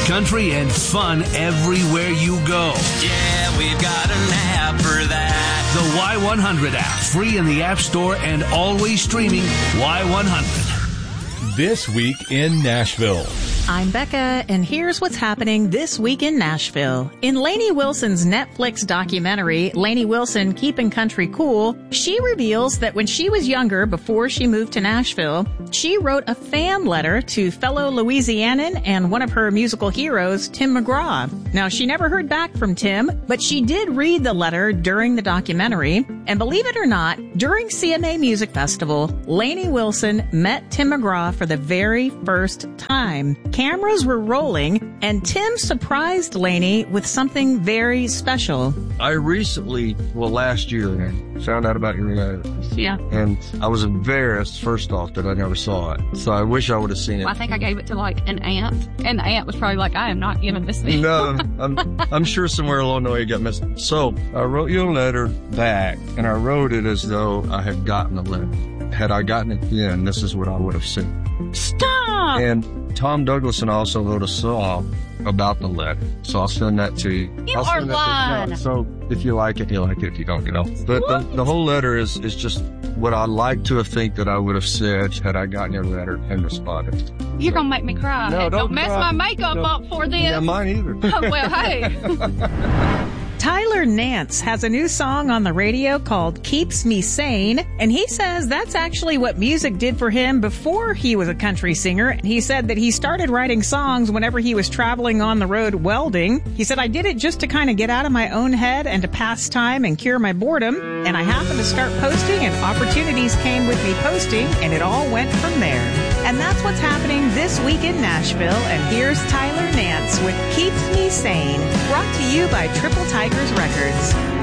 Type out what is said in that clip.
country, and fun everywhere you go. Yeah, we've got an app for that. The Y100 app, free in the App Store and always streaming. Y100. This Week in Nashville. I'm Becca, and here's what's happening this week in Nashville. In Lainey Wilson's Netflix documentary, Lainey Wilson, Keeping Country Cool, she reveals that when she was younger, before she moved to Nashville, she wrote a fan letter to fellow Louisianan and one of her musical heroes, Tim McGraw. Now, she never heard back from Tim, but she did read the letter during the documentary. And believe it or not, during CMA Music Festival, Lainey Wilson met Tim McGraw for the very first time. Cameras were rolling, and Tim surprised Lainey with something very special. I recently, last year, found out about your letter. Yeah. And I was embarrassed, first off, that I never saw it. So I wish I would have seen it. I think I gave it to, an aunt, and the aunt was probably like, I am not giving this thing. No, I'm sure somewhere along the way it got missed. So I wrote you a letter back, and I wrote it as though I had gotten the letter. Had I gotten it then, this is what I would have said. Stop! And Tom Douglas also wrote a song about the letter. So I'll send that to you. You are lying. No, so if you like it, you like it. If you don't, you don't. But the whole letter is just what I like to have think that I would have said had I gotten your letter and responded. You're going to make me cry. No, don't mess cry. my makeup up for this. Yeah, mine either. Oh, well, hey. Tyler Nance has a new song on the radio called Keeps Me Sane, and he says that's actually what music did for him before he was a country singer. He said that he started writing songs whenever he was traveling on the road welding. He said, I did it just to kind of get out of my own head and to pass time and cure my boredom, and I happened to start posting, and opportunities came with me posting, and it all went from there. And that's what's happening this week in Nashville, and here's Tyler Nance with Keeps Me Sane, brought to you by Triple Tigers Records.